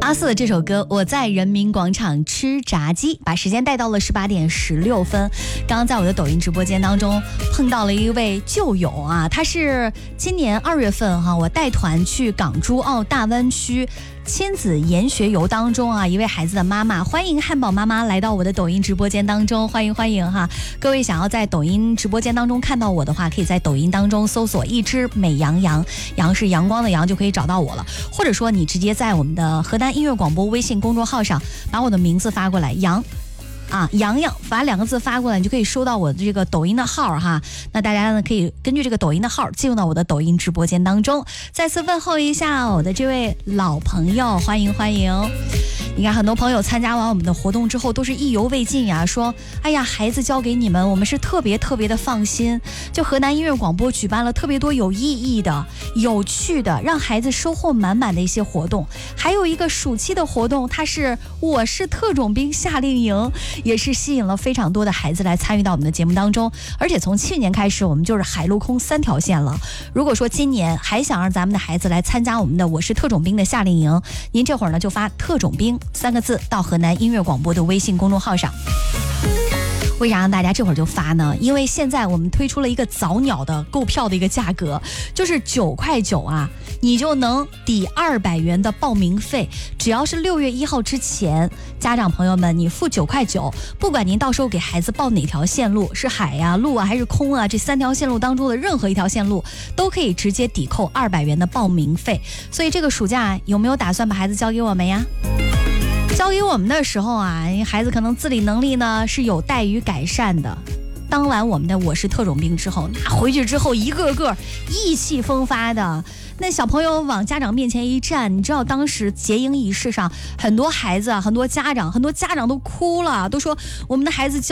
阿四的这首歌《我在人民广场吃炸鸡》，把时间带到了18点16分。刚刚在我的抖音直播间当中碰到了一位旧友啊，他是今年2月份我带团去港珠澳大湾区亲子研学游当中啊，一位孩子的妈妈，欢迎汉堡妈妈来到我的抖音直播间当中，欢迎哈！各位想要在抖音直播间当中看到我的话，可以在抖音当中搜索一只美羊羊，羊是阳光的羊，就可以找到我了。或者说你直接在我们的河南音乐广播微信公众号上把我的名字发过来，羊洋把2个字发过来，你就可以收到我的这个抖音的号哈。那大家呢可以根据这个抖音的号进入到我的抖音直播间当中。再次问候一下我的这位老朋友，欢迎！你看很多朋友参加完我们的活动之后都是意犹未尽呀，说哎呀孩子交给你们，我们是特别的放心。就河南音乐广播举办了特别多有意义的、有趣的，让孩子收获满满的一些活动。还有一个暑期的活动，它是我是特种兵夏令营，也是吸引了非常多的孩子来参与到我们的节目当中。而且从去年开始，我们就是海陆空3条线了。如果说今年还想让咱们的孩子来参加我们的我是特种兵的夏令营，您这会儿呢就发特种兵3个字到河南音乐广播的微信公众号上。为啥让大家这会儿就发呢？因为现在我们推出了一个早鸟的购票的一个价格，就是9块9啊，你就能抵200元的报名费。只要是6月1号之前，家长朋友们，你付9块9，不管您到时候给孩子报哪条线路，是海呀、陆啊还是空啊，这3条线路当中的任何一条线路，都可以直接抵扣200元的报名费。所以这个暑假有没有打算把孩子交给我们呀？交给我们的时候啊，孩子可能自理能力呢是有待于改善的。当完我们的我是特种兵之后，那回去之后一个个意气风发的，那小朋友往家长面前一站，你知道当时结营仪式上很多孩子很多家长都哭了，都说我们的孩子